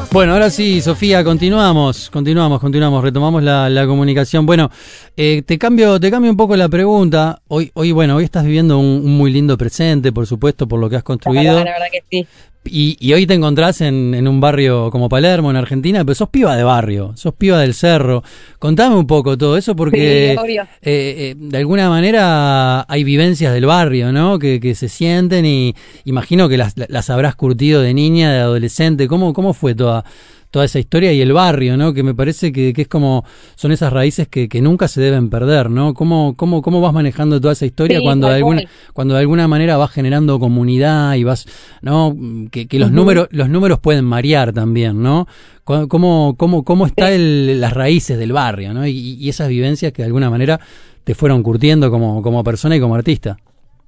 Bueno, ahora sí, Sofía, continuamos, retomamos la comunicación. Bueno, te cambio un poco la pregunta. Hoy estás viviendo un muy lindo presente, por supuesto, por lo que has construido. La verdad que sí. Y hoy te encontrás en un barrio como Palermo, en Argentina, pero sos piba de barrio, sos piba del cerro. Contame un poco todo eso porque Sí, obvio. De alguna manera hay vivencias del barrio, ¿no? Que se sienten y imagino que las habrás curtido de niña, de adolescente. ¿Cómo fue toda esa historia y el barrio, ¿no? Que me parece que es como, son esas raíces que nunca se deben perder, ¿no? ¿Cómo vas manejando toda esa historia Sí, cuando de alguna manera vas generando comunidad y vas, ¿no? Que los números pueden variar también, ¿no? ¿Cómo está las raíces del barrio, ¿no? Y esas vivencias que de alguna manera te fueron curtiendo como persona y como artista.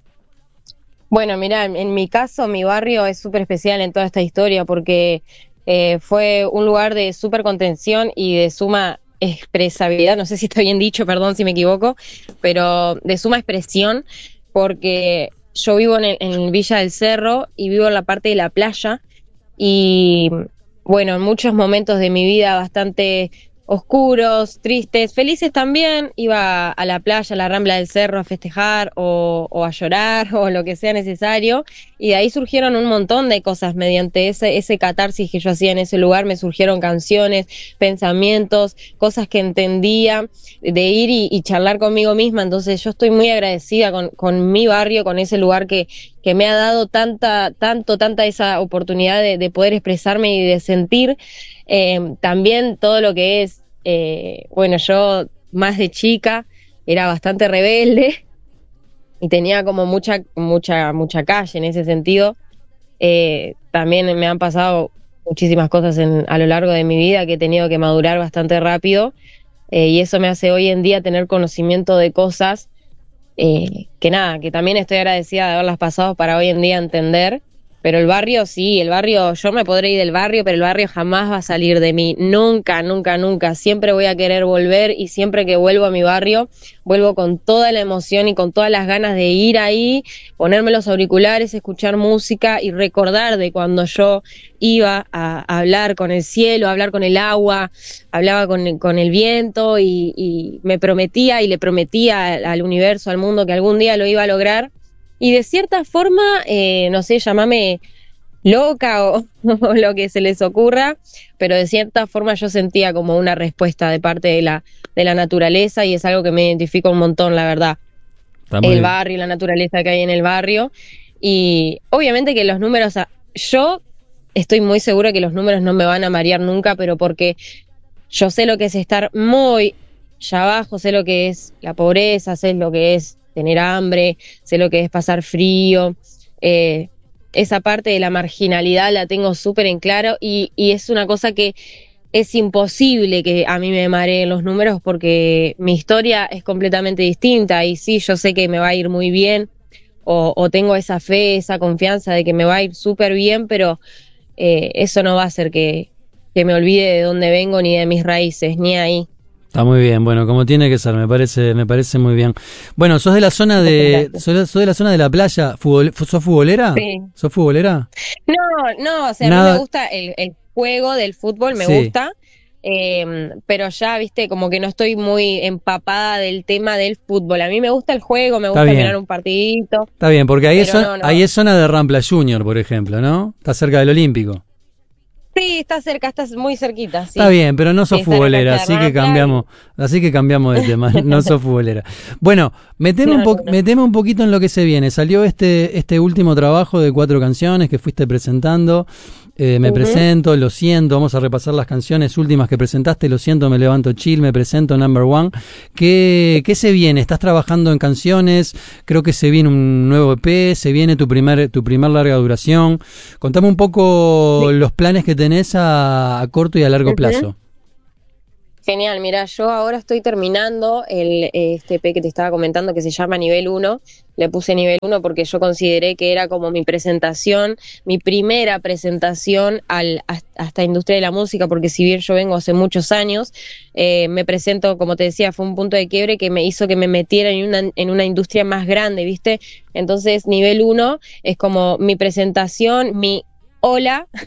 Bueno, mirá, en mi caso, mi barrio es súper especial en toda esta historia porque fue un lugar de súper contención y de suma expresabilidad, no sé si está bien dicho, perdón si me equivoco, pero de suma expresión porque yo vivo en Villa del Cerro y vivo en la parte de la playa y bueno, en muchos momentos de mi vida bastante oscuros, tristes, felices también, iba a la playa, a la Rambla del Cerro a festejar o a llorar o lo que sea necesario, y de ahí surgieron un montón de cosas mediante ese catarsis que yo hacía en ese lugar, me surgieron canciones, pensamientos, cosas que entendía, de ir y charlar conmigo misma. Entonces yo estoy muy agradecida con mi barrio, con ese lugar que me ha dado tanta esa oportunidad de poder expresarme y de sentir. También todo lo que es, yo más de chica era bastante rebelde y tenía como mucha calle en ese sentido. También me han pasado muchísimas cosas a lo largo de mi vida que he tenido que madurar bastante rápido, y eso me hace hoy en día tener conocimiento de cosas que también estoy agradecida de haberlas pasado para hoy en día entender. Pero el barrio, sí, yo me podré ir del barrio, pero el barrio jamás va a salir de mí, nunca, nunca, nunca. Siempre voy a querer volver y siempre que vuelvo a mi barrio, vuelvo con toda la emoción y con todas las ganas de ir ahí, ponerme los auriculares, escuchar música y recordar de cuando yo iba a hablar con el cielo, a hablar con el agua, hablaba con el viento y me prometía y le prometía al universo, al mundo, que algún día lo iba a lograr. Y de cierta forma, no sé, llámame loca o lo que se les ocurra, pero de cierta forma yo sentía como una respuesta de parte de la naturaleza, y es algo que me identifica un montón, la verdad. El barrio y la naturaleza que hay en el barrio. Y obviamente que los números, yo estoy muy segura que los números no me van a marear nunca, pero porque yo sé lo que es estar muy allá abajo, sé lo que es la pobreza, sé lo que es tener hambre, sé lo que es pasar frío, esa parte de la marginalidad la tengo súper en claro, y es una cosa que es imposible que a mí me mareen los números porque mi historia es completamente distinta, y sí, yo sé que me va a ir muy bien, o tengo esa fe, esa confianza de que me va a ir súper bien, pero eso no va a hacer que me olvide de dónde vengo ni de mis raíces, ni ahí. Está muy bien, bueno, como tiene que ser, me parece muy bien. Bueno, sos de la zona sos de la zona de la playa, ¿sos futbolera? Sí. ¿Sos futbolera? No, o sea, Nada. a mí me gusta el juego del fútbol, me gusta, pero ya, viste, como que no estoy muy empapada del tema del fútbol. A mí me gusta el juego, me gusta mirar un partidito. Está bien, porque ahí no. es zona de Rampla Junior, por ejemplo, ¿no? Está cerca del Olímpico. Sí, está cerca, está muy cerquita, sí. Está bien, pero no sos futbolera, así que cambiamos de tema, no sos futbolera. Bueno, meteme un poquito en lo que se viene. Salió este último trabajo de 4 canciones que fuiste presentando. Me presento, Lo siento, vamos a repasar las canciones últimas que presentaste. Lo siento, me levanto chill, me presento, Number One. ¿Qué se viene? ¿Estás trabajando en canciones? Creo que se viene un nuevo EP, se viene tu primer larga duración. Contame un poco los planes que tenés a corto y a largo plazo. Genial, mira, yo ahora estoy terminando este EP que te estaba comentando, que se llama Nivel 1. Le puse Nivel 1 porque yo consideré que era como mi presentación, mi primera presentación a esta industria de la música, porque si bien yo vengo hace muchos años, me presento, como te decía, fue un punto de quiebre que me hizo que me metiera en una industria más grande, ¿viste? Entonces, Nivel 1 es como mi presentación, mi hola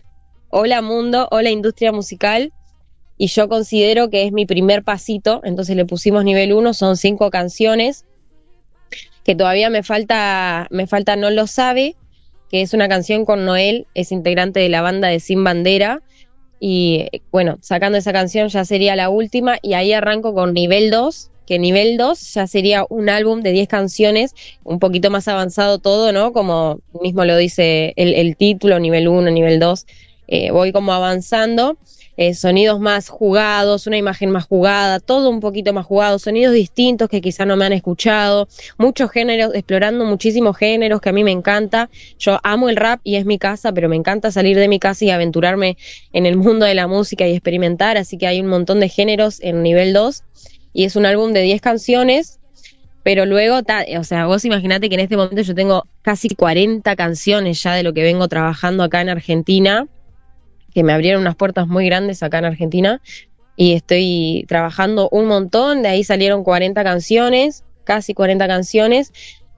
Hola Mundo, Hola Industria Musical, y yo considero que es mi primer pasito, entonces le pusimos nivel 1, son 5 canciones, que todavía me falta No lo sabe, que es una canción con Noel, es integrante de la banda de Sin Bandera, y bueno, sacando esa canción ya sería la última, y ahí arranco con nivel 2, que nivel 2 ya sería un álbum de 10 canciones, un poquito más avanzado todo, ¿no? Como mismo lo dice el título, nivel 1, nivel 2, voy como avanzando, sonidos más jugados, una imagen más jugada, todo un poquito más jugado, sonidos distintos que quizá no me han escuchado, muchos géneros, explorando muchísimos géneros que a mí me encanta. Yo amo el rap y es mi casa, pero me encanta salir de mi casa y aventurarme en el mundo de la música y experimentar, así que hay un montón de géneros en nivel 2 y es un álbum de 10 canciones, pero luego, o sea, vos imaginate que en este momento yo tengo casi 40 canciones ya de lo que vengo trabajando acá en Argentina, que me abrieron unas puertas muy grandes acá en Argentina, y estoy trabajando un montón, de ahí salieron 40 canciones, casi 40 canciones,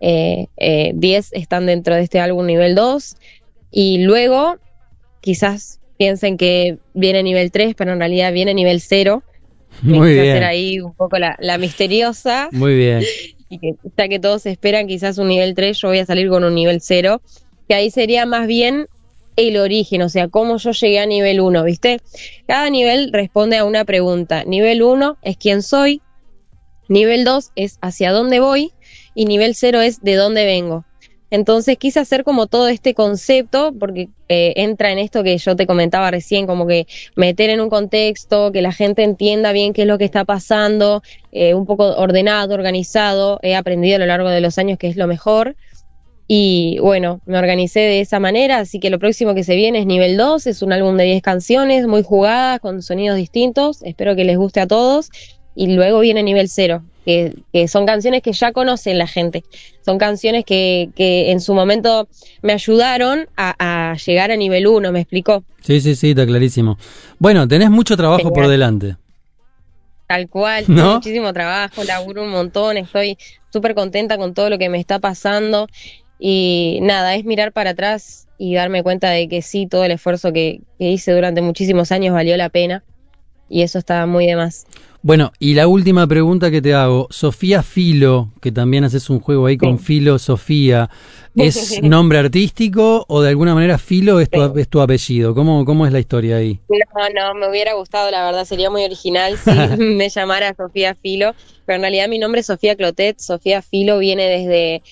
10 están dentro de este álbum nivel 2, y luego quizás piensen que viene nivel 3, pero en realidad viene nivel 0, Muy bien. hacer ahí un poco la misteriosa. Muy bien. Y que ya que todos esperan quizás un nivel 3, yo voy a salir con un nivel 0, que ahí sería más bien el origen, o sea, cómo yo llegué a nivel 1, ¿viste? Cada nivel responde a una pregunta. Nivel 1 es quién soy, nivel 2 es hacia dónde voy, y nivel 0 es de dónde vengo. Entonces quise hacer como todo este concepto, porque entra en esto que yo te comentaba recién, como que meter en un contexto, que la gente entienda bien qué es lo que está pasando, un poco ordenado, organizado, he aprendido a lo largo de los años que es lo mejor, y bueno, me organicé de esa manera, así que lo próximo que se viene es nivel 2, es un álbum de 10 canciones, muy jugadas, con sonidos distintos, espero que les guste a todos, y luego viene nivel 0, que son canciones que ya conocen la gente, son canciones que en su momento me ayudaron a llegar a nivel 1, ¿me explicó? Sí, está clarísimo. Bueno, tenés mucho trabajo Genial. por delante. Tal cual, ¿No? tengo muchísimo trabajo, laburo un montón, estoy súper contenta con todo lo que me está pasando, y nada, es mirar para atrás y darme cuenta de que sí, todo el esfuerzo que hice durante muchísimos años valió la pena, y eso está muy de más. Bueno, y la última pregunta que te hago, Sofía Filo, que también haces un juego ahí con Filosofía, ¿es nombre artístico o de alguna manera Filo es tu apellido? ¿Cómo es la historia ahí? No, me hubiera gustado, la verdad, sería muy original si me llamara Sofía Filo, pero en realidad mi nombre es Sofía Clotet. Sofía Filo viene desde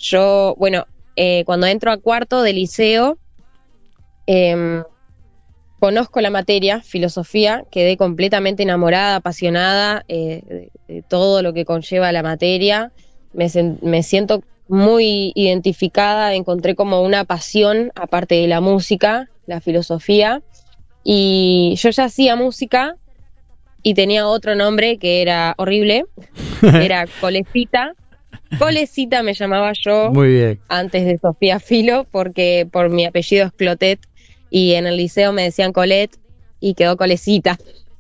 cuando entro a cuarto de liceo, conozco la materia, filosofía, quedé completamente enamorada, apasionada de todo lo que conlleva la materia, me siento muy identificada, encontré como una pasión, aparte de la música, la filosofía, y yo ya hacía música y tenía otro nombre que era horrible, era Colecita. Colecita me llamaba yo. Muy bien. Antes de Sofía Filo, porque por mi apellido es Clotet, y en el liceo me decían Colet y quedó Colecita.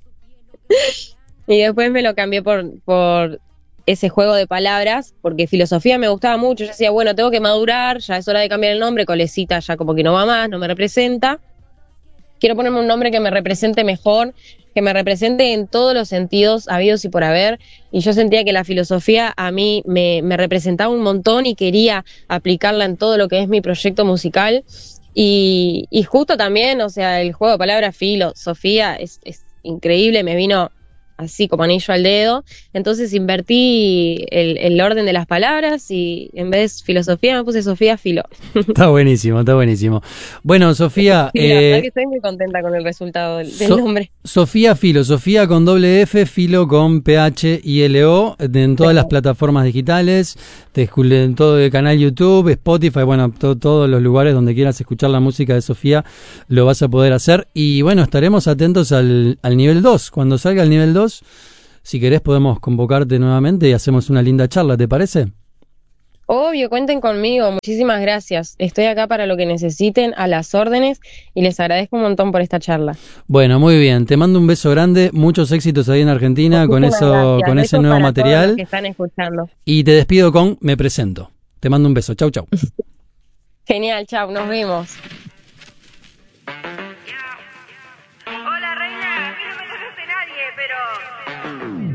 Y después me lo cambié por ese juego de palabras, porque filosofía me gustaba mucho. Yo decía, bueno, tengo que madurar, ya es hora de cambiar el nombre, Colecita ya como que no va más, no me representa. Quiero ponerme un nombre que me represente mejor, que me represente en todos los sentidos habidos y por haber, y yo sentía que la filosofía a mí me representaba un montón y quería aplicarla en todo lo que es mi proyecto musical, y justo también, o sea, el juego de palabras filosofía es increíble, me vino así como anillo al dedo, entonces invertí el orden de las palabras y en vez de filosofía me puse Sofía Filo. Está buenísimo. Bueno, Sofía... Sí, la verdad que estoy muy contenta con el resultado del nombre. Sofía Filo, Sofía con doble F, Filo con PH y LO, en todas las plataformas digitales, en todo el canal YouTube, Spotify, bueno, todos los lugares donde quieras escuchar la música de Sofía, lo vas a poder hacer. Y bueno, estaremos atentos al nivel 2. Cuando salga el nivel 2, si querés podemos convocarte nuevamente y hacemos una linda charla, ¿te parece? Obvio, cuenten conmigo, muchísimas gracias. Estoy acá para lo que necesiten, a las órdenes, y les agradezco un montón por esta charla. Bueno, muy bien, te mando un beso grande, muchos éxitos ahí en Argentina con ese nuevo material. Todos los que están escuchando. Y te despido con Me Presento. Te mando un beso, chau. Genial, chau, nos vemos. pero